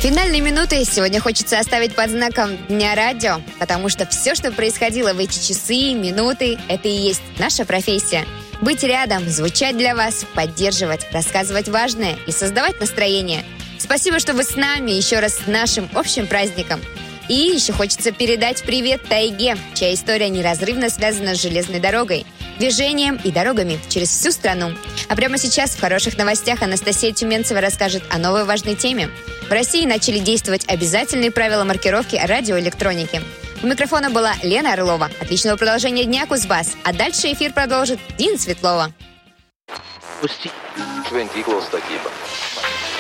Финальные минуты сегодня хочется оставить под знаком Дня радио, потому что все, что происходило в эти часы, минуты, это и есть наша профессия. Быть рядом, звучать для вас, поддерживать, рассказывать важное и создавать настроение. Спасибо, что вы с нами, еще раз с нашим общим праздником. И еще хочется передать привет Тайге, чья история неразрывно связана с железной дорогой, движением и дорогами через всю страну. А прямо сейчас в хороших новостях Анастасия Тюменцева расскажет о новой важной теме. В России начали действовать обязательные правила маркировки радиоэлектроники. У микрофона была Лена Орлова. Отличного продолжения дня, Кузбасс. А дальше эфир продолжит Дина Светлова. Пусти 20 статьи.